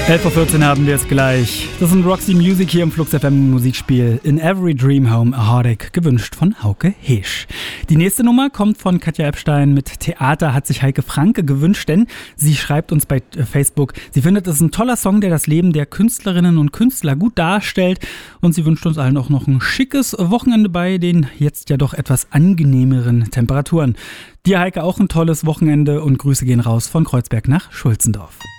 11:14 Uhr haben wir es gleich. Das sind Roxy Music hier im Flux FM Musikspiel. In Every Dream Home a Heartache, gewünscht von Hauke Heesch. Die nächste Nummer kommt von Katja Epstein mit Theater, hat sich Heike Franke gewünscht, denn sie schreibt uns bei Facebook, sie findet es ein toller Song, der das Leben der Künstlerinnen und Künstler gut darstellt, und sie wünscht uns allen auch noch ein schickes Wochenende bei den jetzt ja doch etwas angenehmeren Temperaturen. Dir, Heike, auch ein tolles Wochenende und Grüße gehen raus von Kreuzberg nach Schulzendorf.